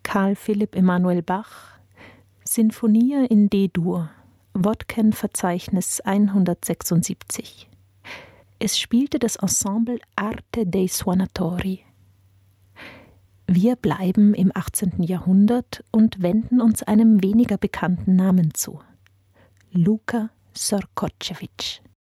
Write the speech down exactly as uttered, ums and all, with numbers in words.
Carl Philipp Emanuel Bach, Sinfonia in D-Dur, Wodken-Verzeichnis hundertsechsundsiebzig. Es spielte das Ensemble Arte dei Suonatori. Wir bleiben im achtzehnten Jahrhundert und wenden uns einem weniger bekannten Namen zu: Luka Sorkocevic.